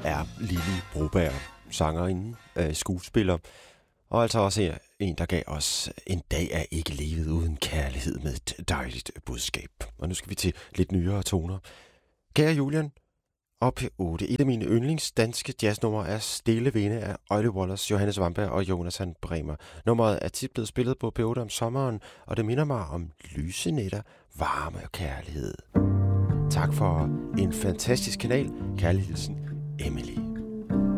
er Lili Broberg, sangerinde, skuespiller, og altså også en, der gav os En dag er ikke levet uden kærlighed med et dejligt budskab. Og nu skal vi til lidt nyere toner. Kære Julian, op 8. Et af mine yndlings danske jazznumre er Stille Vinde af Øjle Wallace, Johannes Wamberg og Jonathan Bremer. Nummeret er tit blevet spillet på P8 om sommeren, og det minder mig om lyse nætter, varme og kærlighed. Tak for en fantastisk kanal. Kærlig hilsen, Emily.